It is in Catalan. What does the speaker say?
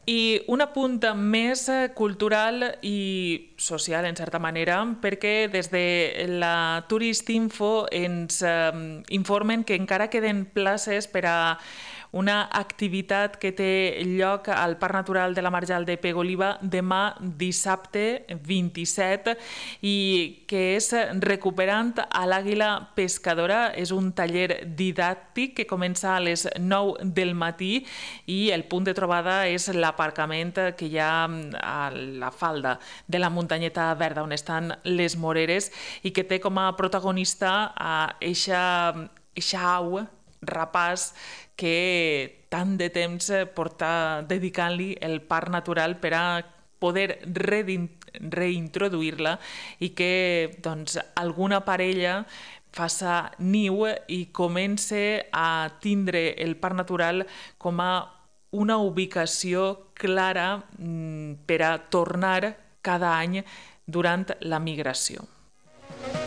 I un apunt més cultural i social, en certa manera, perquè des de la Turistinfo ens informen que encara queden places per a una activitat que té lloc al Parc Natural de la Marjal de Pegoliva demà dissabte 27 i que és Recuperant a l'Àguila Pescadora. És un taller didàctic que comença a les 9 del matí i el punt de trobada és l'aparcament que hi ha a la falda de la muntanyeta verda on estan les Moreres i que té com a protagonista a eixa au rapaç que tant de temps porta dedicant-li el parc natural per a poder reintroduir-la i que alguna parella faça niu i comence a tindre el parc natural com a una ubicació clara per a tornar cada any durant la migració.